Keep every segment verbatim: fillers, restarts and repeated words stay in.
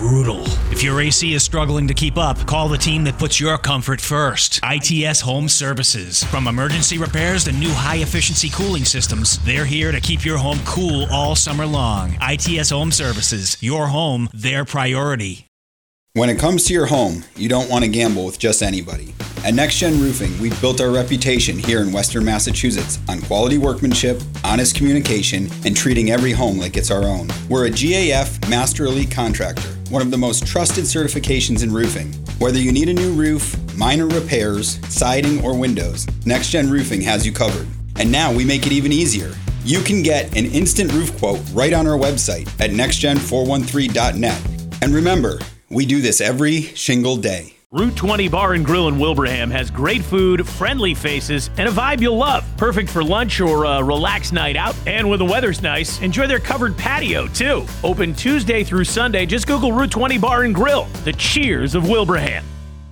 brutal. If your A C is struggling to keep up, call the team that puts your comfort first. I T S Home Services. From emergency repairs to new high-efficiency cooling systems, they're here to keep your home cool all summer long. I T S Home Services. Your home, their priority. When it comes to your home, you don't want to gamble with just anybody. At Next Gen Roofing, we've built our reputation here in Western Massachusetts on quality workmanship, honest communication, and treating every home like it's our own. We're a G A F Master Elite Contractor, one of the most trusted certifications in roofing. Whether you need a new roof, minor repairs, siding, or windows, Next Gen Roofing has you covered. And now we make it even easier. You can get an instant roof quote right on our website at next gen four one three dot net. And remember, we do this every shingle day. Route twenty Bar and Grill in Wilbraham has great food, friendly faces, and a vibe you'll love. Perfect for lunch or a relaxed night out. And when the weather's nice, enjoy their covered patio, too. Open Tuesday through Sunday. Just Google Route twenty Bar and Grill. The cheers of Wilbraham.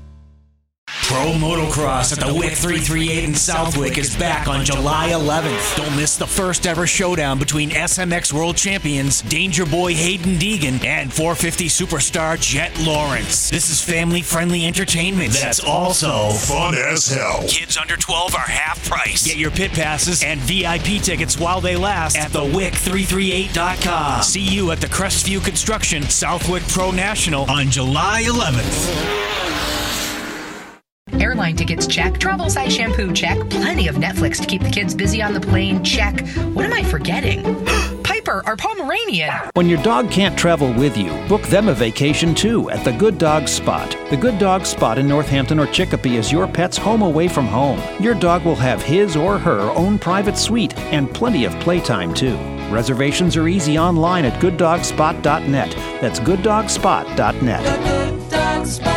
Pro Motocross at the W I C three thirty-eight in Southwick is back on July eleventh. Don't miss the first ever showdown between S M X World Champions Danger Boy Hayden Deegan and four fifty superstar Jet Lawrence. This is family-friendly entertainment that's also fun as hell. Kids under twelve are half price. Get your pit passes and V I P tickets while they last at the W I C three thirty-eight dot com. See you at the Crestview Construction Southwick Pro National on July eleventh. Airline tickets, check. Travel size shampoo, check. Plenty of Netflix to keep the kids busy on the plane, check. What am I forgetting? Piper, our Pomeranian. When your dog can't travel with you, book them a vacation too at the Good Dog Spot. The Good Dog Spot in Northampton or Chicopee is your pet's home away from home. Your dog will have his or her own private suite and plenty of playtime too. Reservations are easy online at good dog spot dot net. That's good dog spot dot net. The Good Dog Spot.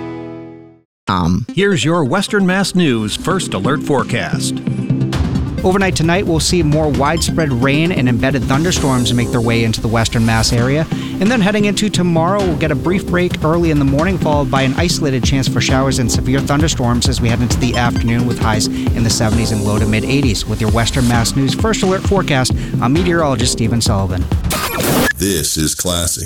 Um, here's your Western Mass News First Alert Forecast. Overnight tonight, we'll see more widespread rain and embedded thunderstorms make their way into the Western Mass area. And then heading into tomorrow, we'll get a brief break early in the morning, followed by an isolated chance for showers and severe thunderstorms as we head into the afternoon with highs in the seventies and low to mid eighties. With your Western Mass News First Alert Forecast, I'm meteorologist Stephen Sullivan. This is classic.